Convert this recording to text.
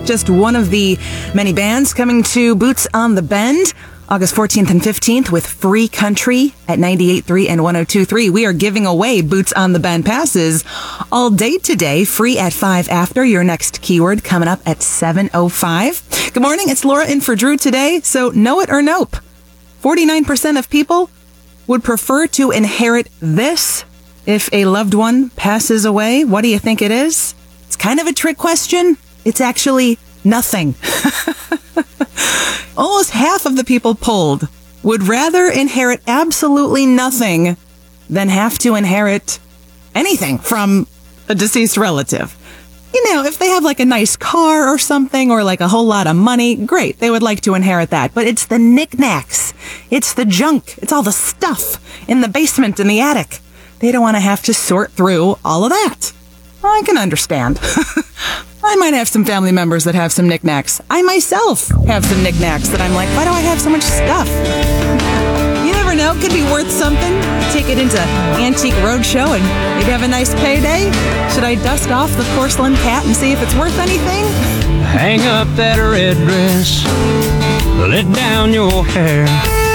just one of the many bands coming to Boots on the Bend, August 14th and 15th with Free Country at 98.3 and 102.3. We are giving away Boots on the Bend passes all day today, free at 5 after. Your next keyword coming up at 7:05. Good morning, it's Laura in for Drew today. So know it or nope. 49% of people would prefer to inherit this if a loved one passes away. What do you think it is? It's kind of a trick question. It's actually nothing. Almost half of the people polled would rather inherit absolutely nothing than have to inherit anything from a deceased relative. You know, if they have like a nice car or something or like a whole lot of money, great, they would like to inherit that. But it's the knickknacks. It's the junk. It's all the stuff in the basement, in the attic. They don't want to have to sort through all of that. I can understand. I might have some family members that have some knickknacks. I myself have some knickknacks that I'm like, why do I have so much stuff? You never know. It could be worth something. Take it into Antique Roadshow and maybe have a nice payday. Should I dust off the porcelain cat and see if it's worth anything? Hang up that red dress, let down your hair.